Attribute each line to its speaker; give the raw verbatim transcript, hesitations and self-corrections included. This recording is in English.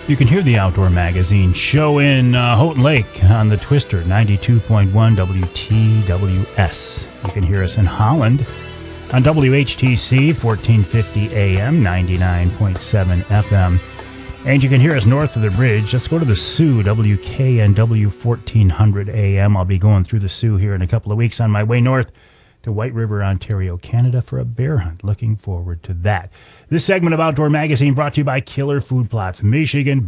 Speaker 1: You can hear the Outdoor Magazine show in uh, Houghton Lake on the Twister, ninety-two point one W T W S. You can hear us in Holland on W H T C, fourteen fifty A M, ninety-nine point seven F M. And you can hear us north of the bridge. Let's go to the Sioux, W K N W, fourteen hundred A M. I'll be going through the Sioux here in a couple of weeks on my way north to White River, Ontario, Canada for a bear hunt. Looking forward to that. This segment of Outdoor Magazine brought to you by Killer Food Plots, Michigan